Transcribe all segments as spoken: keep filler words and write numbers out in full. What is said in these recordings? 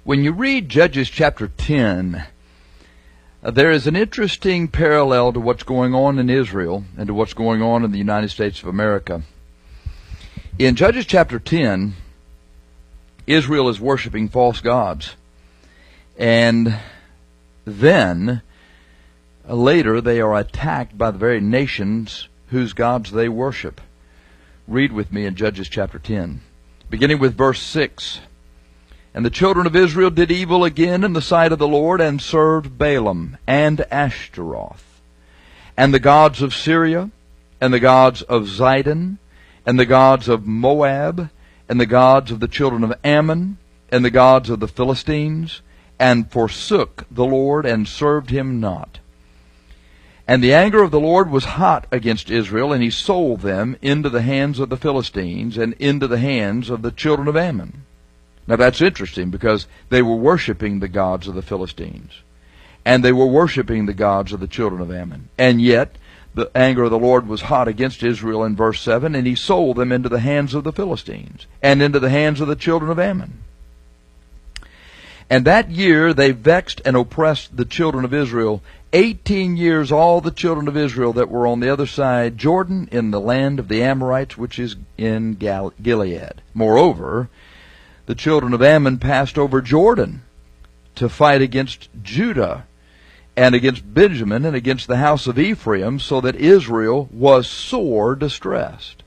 When you read Judges chapter ten, uh, there is an interesting parallel to what's going on in Israel and to what's going on in the United States of America. In Judges chapter ten, Israel is worshiping false gods. And then, uh, later, they are attacked by the very nations whose gods they worship. Read with me in Judges chapter ten, beginning with verse six. And the children of Israel did evil again in the sight of the Lord, and served Balaam and Ashtaroth, and the gods of Syria, and the gods of Zidon, and the gods of Moab, and the gods of the children of Ammon, and the gods of the Philistines, and forsook the Lord, and served him not. And the anger of the Lord was hot against Israel, and he sold them into the hands of the Philistines, and into the hands of the children of Ammon. Now that's interesting, because they were worshiping the gods of the Philistines, and they were worshiping the gods of the children of Ammon. And yet the anger of the Lord was hot against Israel in verse seven, and he sold them into the hands of the Philistines, and into the hands of the children of Ammon. And that year they vexed and oppressed the children of Israel. Eighteen years all the children of Israel that were on the other side Jordan, in the land of the Amorites, which is in Gal- Gilead. Moreover, the children of Ammon passed over Jordan to fight against Judah and against Benjamin and against the house of Ephraim, so that Israel was sore distressed.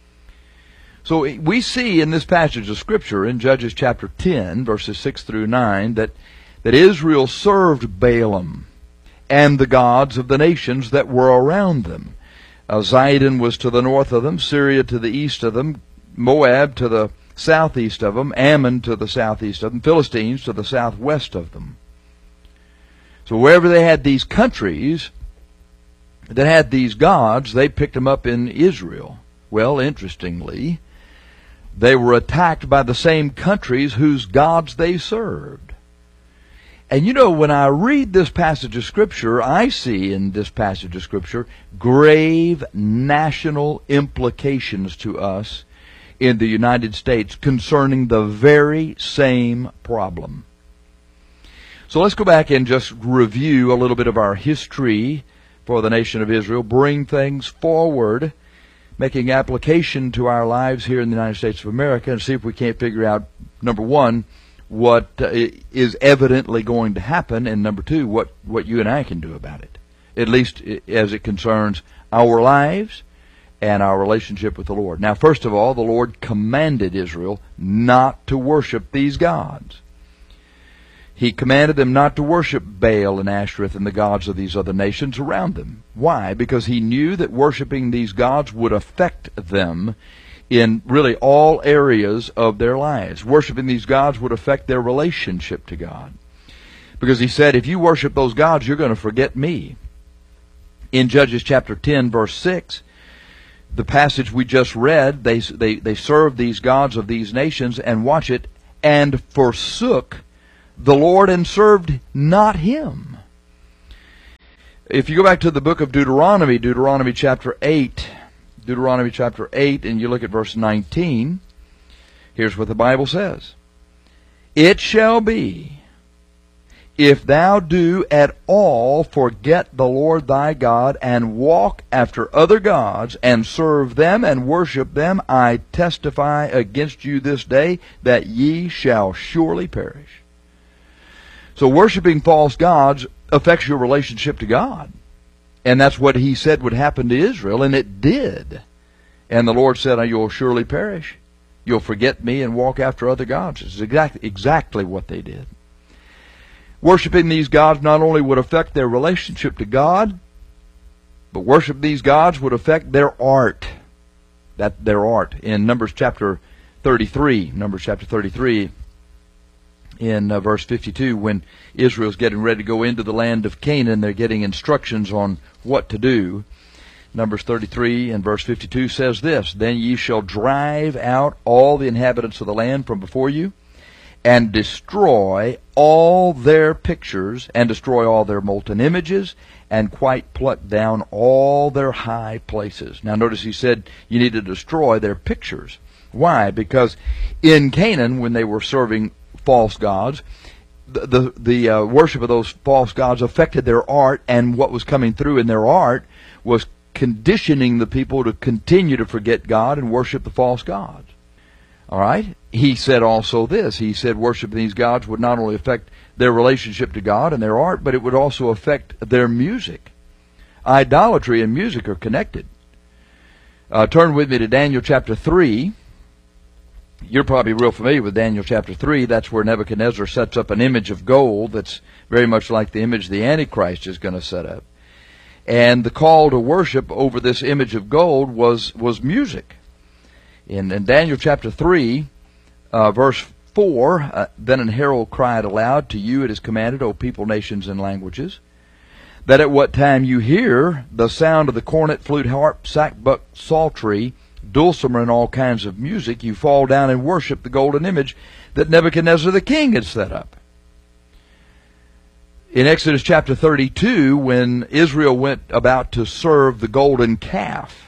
So we see in this passage of Scripture, in Judges chapter ten, verses six through nine, that, that Israel served Balaam and the gods of the nations that were around them. Uh, Zidon was to the north of them, Syria to the east of them, Moab to the southeast of them, Ammon to the southeast of them, Philistines to the southwest of them. So wherever they had these countries that had these gods, they picked them up in Israel. Well, interestingly, they were attacked by the same countries whose gods they served. And you know, when I read this passage of Scripture, I see in this passage of Scripture grave national implications to us in the United States concerning the very same problem. So let's go back and just review a little bit of our history for the nation of Israel, bring things forward, making application to our lives here in the United States of America, and see if we can't figure out, number one, what uh, is evidently going to happen, and number two, what, what you and I can do about it, at least as it concerns our lives and our relationship with the Lord. Now, first of all, the Lord commanded Israel not to worship these gods. He commanded them not to worship Baal and Ashtoreth and the gods of these other nations around them. Why? Because he knew that worshiping these gods would affect them in really all areas of their lives. Worshiping these gods would affect their relationship to God. Because he said, if you worship those gods, you're going to forget me. In Judges chapter ten, verse six, the passage we just read, they, they, they served these gods of these nations, and watch it, and forsook the Lord and served not him. If you go back to the book of Deuteronomy, Deuteronomy chapter eight, Deuteronomy chapter eight, and you look at verse nineteen, here's what the Bible says. It shall be, if thou do at all forget the Lord thy God, and walk after other gods, and serve them, and worship them, I testify against you this day, that ye shall surely perish. So worshiping false gods affects your relationship to God. And that's what he said would happen to Israel, and it did. And the Lord said, you'll surely perish. You'll forget me and walk after other gods. It's exactly, exactly what they did. Worshiping these gods not only would affect their relationship to God, but worship these gods would affect their art. That their art. In Numbers chapter thirty-three, Numbers chapter thirty-three, in uh, verse fifty-two, when Israel's getting ready to go into the land of Canaan, they're getting instructions on what to do. Numbers thirty-three and verse fifty-two says this, Then ye shall drive out all the inhabitants of the land from before you, and destroy all their pictures, and destroy all their molten images, and quite pluck down all their high places. Now notice he said you need to destroy their pictures. Why? Because in Canaan, when they were serving false gods. The the, the uh, worship of those false gods affected their art, and what was coming through in their art was conditioning the people to continue to forget God and worship the false gods. All right? He said also this. He said worshiping these gods would not only affect their relationship to God and their art, but it would also affect their music. Idolatry and music are connected. Uh, turn with me to Daniel chapter three. You're probably real familiar with Daniel chapter three. That's where Nebuchadnezzar sets up an image of gold that's very much like the image the Antichrist is going to set up. And the call to worship over this image of gold was, was music. In, in Daniel chapter three, uh, verse four, uh, then an herald cried aloud, to you it is commanded, O people, nations, and languages, that at what time you hear the sound of the cornet, flute, harp, sackbut, psaltery, dulcimer, and all kinds of music, you fall down and worship the golden image that Nebuchadnezzar the king had set up. In Exodus chapter thirty-two, when Israel went about to serve the golden calf,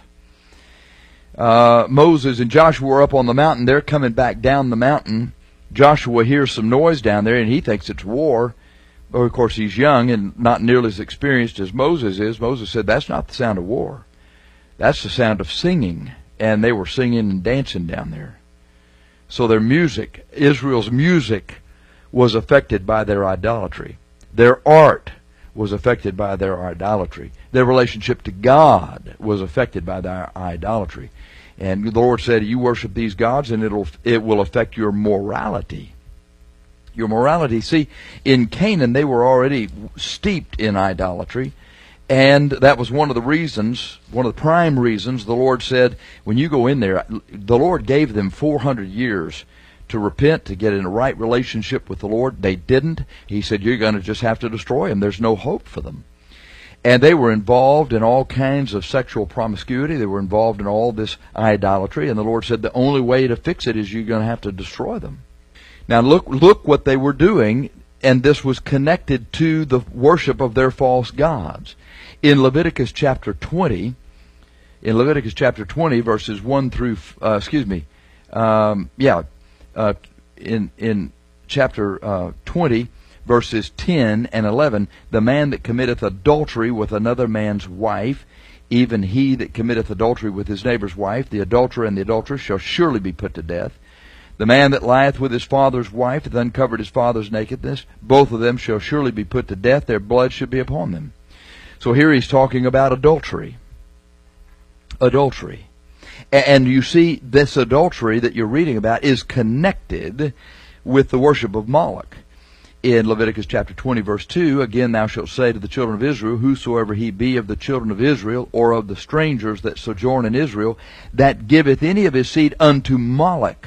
uh, Moses and Joshua were up on the mountain. They're coming back down the mountain. Joshua hears some noise down there, and he thinks it's war. Well, of course, he's young and not nearly as experienced as Moses is. Moses said, that's not the sound of war. That's the sound of singing. And they were singing and dancing down there. So their music, Israel's music, was affected by their idolatry. Their art was affected by their idolatry. Their relationship to God was affected by their idolatry. And the Lord said, you worship these gods and it'll, it will affect your morality. Your morality. See, in Canaan they were already steeped in idolatry. And that was one of the reasons, one of the prime reasons the Lord said, when you go in there, the Lord gave them four hundred years to repent, to get in a right relationship with the Lord. They didn't. He said, you're going to just have to destroy them. There's no hope for them. And they were involved in all kinds of sexual promiscuity. They were involved in all this idolatry. And the Lord said, the only way to fix it is you're going to have to destroy them. Now look, look what they were doing, and this was connected to the worship of their false gods. In Leviticus chapter twenty, in Leviticus chapter twenty, verses one through, uh, excuse me, um, yeah, uh, in in chapter uh, twenty, verses ten and eleven, the man that committeth adultery with another man's wife, even he that committeth adultery with his neighbor's wife, the adulterer and the adulteress shall surely be put to death. The man that lieth with his father's wife hath uncovered his father's nakedness. Both of them shall surely be put to death. Their blood should be upon them. So here he's talking about adultery. Adultery. And you see, this adultery that you're reading about is connected with the worship of Moloch. In Leviticus chapter twenty, verse two, again, thou shalt say to the children of Israel, whosoever he be of the children of Israel, or of the strangers that sojourn in Israel, that giveth any of his seed unto Moloch,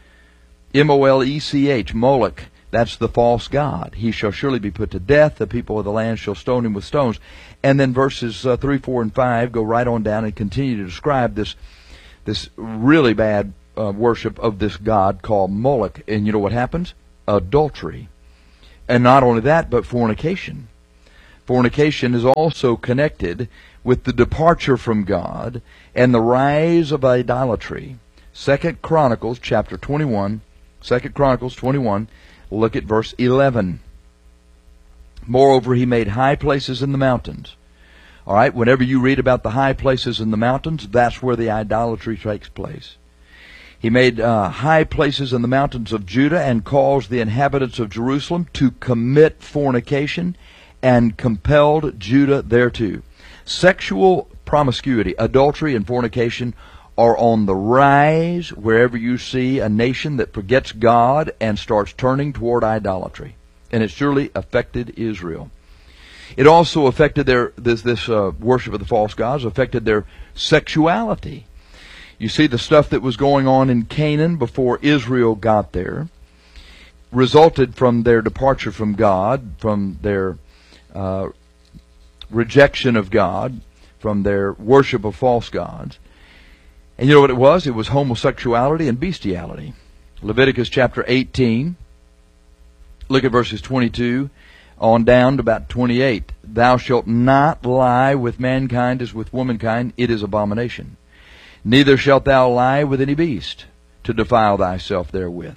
M O L E C H, Moloch, that's the false god, he shall surely be put to death. The people of the land shall stone him with stones. And then verses uh, three, four, and five go right on down and continue to describe this this really bad uh, worship of this god called Moloch. And you know what happens? Adultery. And not only that, but fornication. Fornication is also connected with the departure from God and the rise of idolatry. Second Chronicles chapter twenty-one, Second Chronicles twenty-one, look at verse eleven. Moreover, he made high places in the mountains. All right, whenever you read about the high places in the mountains, that's where the idolatry takes place. He made uh, high places in the mountains of Judah and caused the inhabitants of Jerusalem to commit fornication and compelled Judah thereto. Sexual promiscuity, adultery, and fornication are on the rise wherever you see a nation that forgets God and starts turning toward idolatry. And it surely affected Israel. It also affected their this this uh, worship of the false gods, affected their sexuality. You see, the stuff that was going on in Canaan before Israel got there resulted from their departure from God, from their uh, rejection of God, from their worship of false gods. And you know what it was? It was homosexuality and bestiality. Leviticus chapter eighteen, look at verses twenty-two on down to about twenty-eight. Thou shalt not lie with mankind as with womankind, it is abomination. Neither shalt thou lie with any beast, to defile thyself therewith.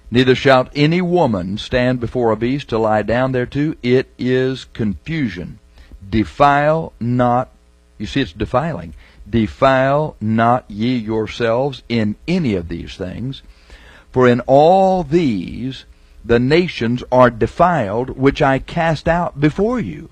Neither shall any woman stand before a beast to lie down thereto. It is confusion. Defile not, you see it's defiling. Defile not ye yourselves in any of these things. For in all these the nations are defiled, which I cast out before you.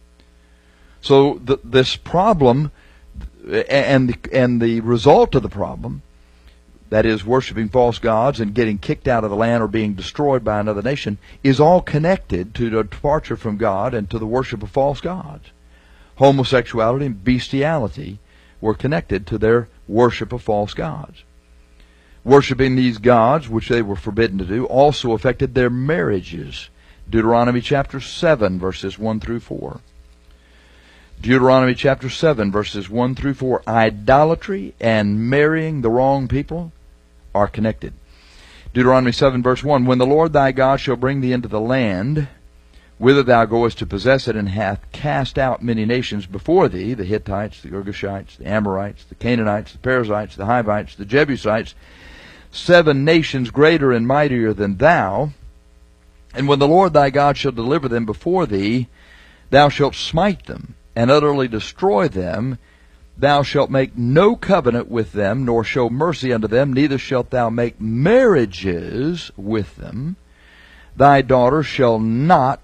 So the, this problem, and the, and the result of the problem, that is worshiping false gods and getting kicked out of the land or being destroyed by another nation, is all connected to the departure from God and to the worship of false gods. Homosexuality and bestiality were connected to their worship of false gods. Worshipping these gods, which they were forbidden to do, also affected their marriages. Deuteronomy chapter seven, verses one through four. Deuteronomy chapter seven, verses one through four. Idolatry and marrying the wrong people are connected. Deuteronomy seven, verse one. When the Lord thy God shall bring thee into the land, whither thou goest to possess it, and hath cast out many nations before thee, the Hittites, the Girgashites, the Amorites, the Canaanites, the Perizzites, the Hivites, the Jebusites, seven nations greater and mightier than thou, and when the Lord thy God shall deliver them before thee, thou shalt smite them, and utterly destroy them. Thou shalt make no covenant with them, nor show mercy unto them, neither shalt thou make marriages with them. Thy daughter shall not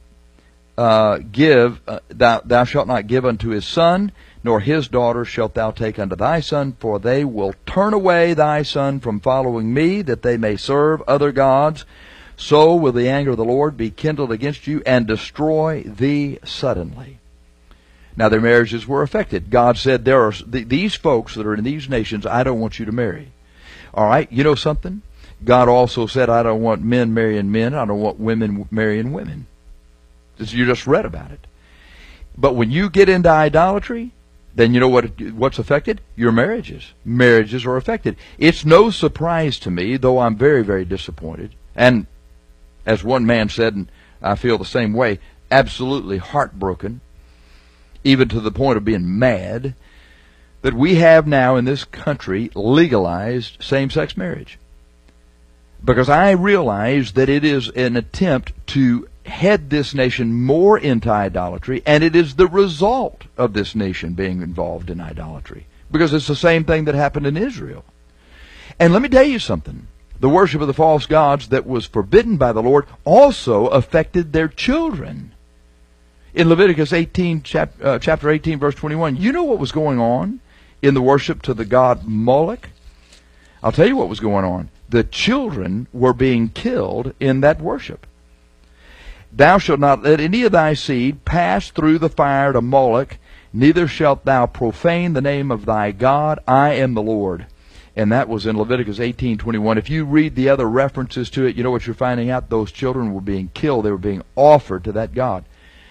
uh, give, uh, thou, thou shalt not give unto his son, nor his daughter shalt thou take unto thy son, for they will turn away thy son from following me, that they may serve other gods. So will the anger of the Lord be kindled against you, and destroy thee suddenly. Now their marriages were affected. God said, there are th- these folks that are in these nations, I don't want you to marry. All right, you know something? God also said, I don't want men marrying men. I don't want women marrying women. You just read about it. But when you get into idolatry, then you know what what's affected? Your marriages. Marriages are affected. It's no surprise to me, though I'm very, very disappointed. And as one man said, and I feel the same way, absolutely heartbroken, even to the point of being mad, that we have now in this country legalized same-sex marriage. Because I realize that it is an attempt to head this nation more into idolatry, and it is the result of this nation being involved in idolatry. Because it's the same thing that happened in Israel. And let me tell you something. The worship of the false gods that was forbidden by the Lord also affected their children. In Leviticus eighteen, chap, uh, chapter eighteen, verse twenty-one, you know what was going on in the worship to the god Moloch? I'll tell you what was going on. The children were being killed in that worship. Thou shalt not let any of thy seed pass through the fire to Moloch, neither shalt thou profane the name of thy God. I am the Lord. And that was in Leviticus eighteen twenty-one. If you read the other references to it, you know what you're finding out? Those children were being killed. They were being offered to that God.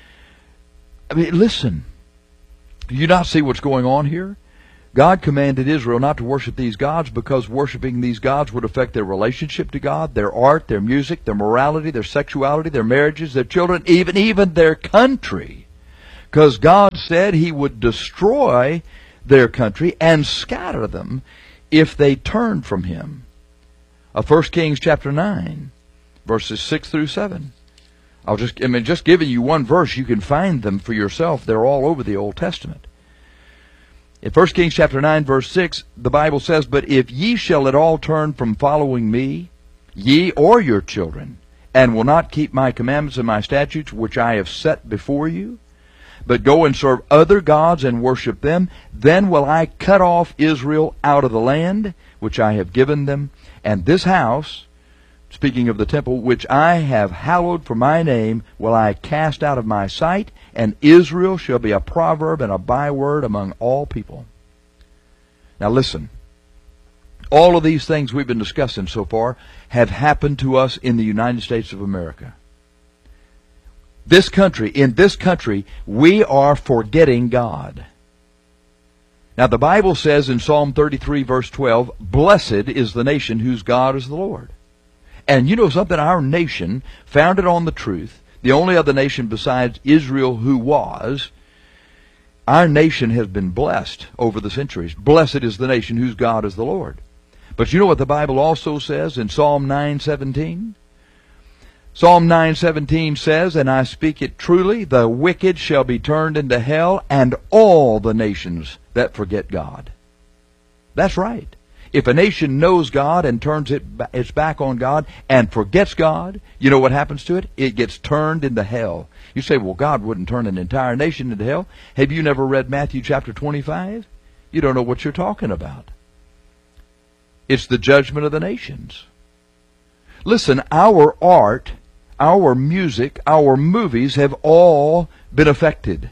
I mean, listen. Do you not see what's going on here? God commanded Israel not to worship these gods because worshiping these gods would affect their relationship to God, their art, their music, their morality, their sexuality, their marriages, their children, even, even their country. Because God said He would destroy their country and scatter them if they turned from Him. Uh, First Kings chapter nine, verses six through seven. I'll just, I mean, just giving you one verse, you can find them for yourself. They're all over the Old Testament. In First Kings chapter nine, verse six, the Bible says, But if ye shall at all turn from following me, ye or your children, and will not keep my commandments and my statutes, which I have set before you, but go and serve other gods and worship them, then will I cut off Israel out of the land which I have given them, and this house, speaking of the temple, which I have hallowed for my name, will I cast out of my sight, and Israel shall be a proverb and a byword among all people. Now listen, all of these things we've been discussing so far have happened to us in the United States of America. This country, in this country, we are forgetting God. Now the Bible says in Psalm thirty-three, verse twelve, Blessed is the nation whose God is the Lord. And you know something? Our nation, founded on the truth, the only other nation besides Israel who was, our nation has been blessed over the centuries. Blessed is the nation whose God is the Lord. But you know what the Bible also says in Psalm nine seventeen? Psalm nine seventeen says, and I speak it truly, the wicked shall be turned into hell, and all the nations that forget God. That's right. If a nation knows God and turns it, its back on God and forgets God, you know what happens to it? It gets turned into hell. You say, well, God wouldn't turn an entire nation into hell. Have you never read Matthew chapter twenty-five? You don't know what you're talking about. It's the judgment of the nations. Listen, our art, our music, our movies have all been affected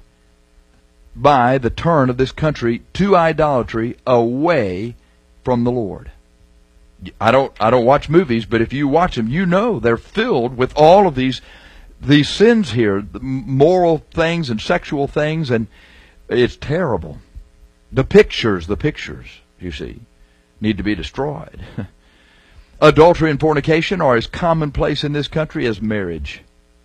by the turn of this country to idolatry, away from the Lord. I don't I don't watch movies, but if you watch them, you know they're filled with all of these these sins here, moral things and sexual things, and it's terrible. The pictures, the pictures, you see, need to be destroyed. Adultery and fornication are as commonplace in this country as marriage.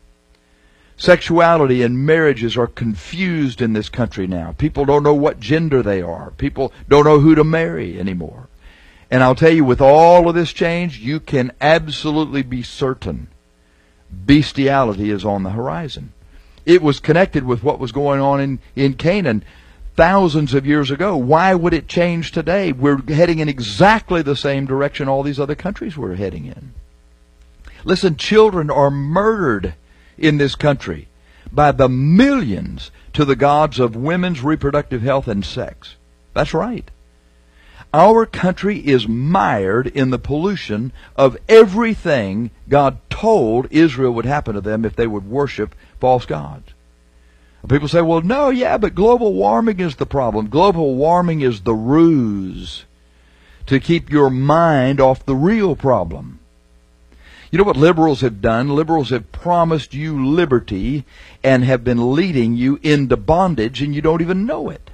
Sexuality and marriages are confused in this country now. People don't know what gender they are. People don't know who to marry anymore. And I'll tell you, with all of this change, you can absolutely be certain bestiality is on the horizon. It was connected with what was going on in, in Canaan thousands of years ago. Why would it change today? We're heading in exactly the same direction all these other countries were heading in. Listen, children are murdered in this country by the millions to the gods of women's reproductive health and sex. That's right. Our country is mired in the pollution of everything God told Israel would happen to them if they would worship false gods. People say, well, no, yeah, but global warming is the problem. Global warming is the ruse to keep your mind off the real problem. You know what liberals have done? Liberals have promised you liberty and have been leading you into bondage, and you don't even know it.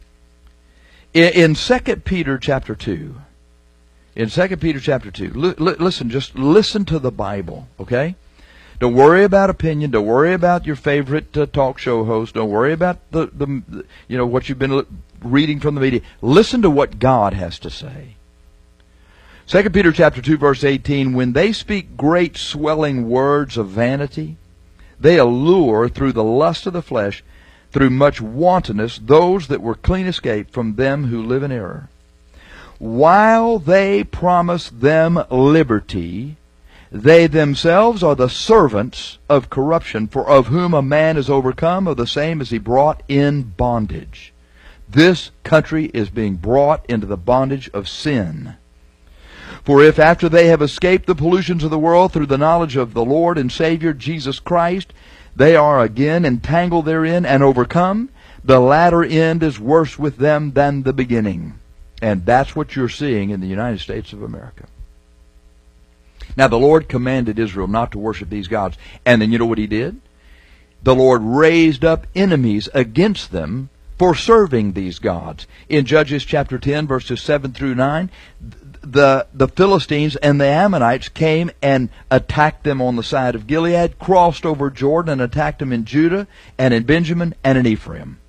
In Second Peter chapter two, in Second Peter chapter two, li- li- listen, just listen to the Bible, okay? Don't worry about opinion. Don't worry about your favorite uh, talk show host. Don't worry about the, the, you know, what you've been li- reading from the media. Listen to what God has to say. Second Peter chapter two, verse eighteen, when they speak great swelling words of vanity, they allure through the lust of the flesh, through much wantonness, those that were clean escaped from them who live in error. While they promise them liberty, they themselves are the servants of corruption, for of whom a man is overcome, of the same is he brought in bondage. This country is being brought into the bondage of sin. For if after they have escaped the pollutions of the world through the knowledge of the Lord and Savior Jesus Christ, they are again entangled therein and overcome, the latter end is worse with them than the beginning. And that's what you're seeing in the United States of America. Now, the Lord commanded Israel not to worship these gods. And then you know what he did? The Lord raised up enemies against them for serving these gods. In Judges chapter ten, verses seven through nine, the, the Philistines and the Ammonites came and attacked them on the side of Gilead, crossed over Jordan and attacked them in Judah and in Benjamin and in Ephraim.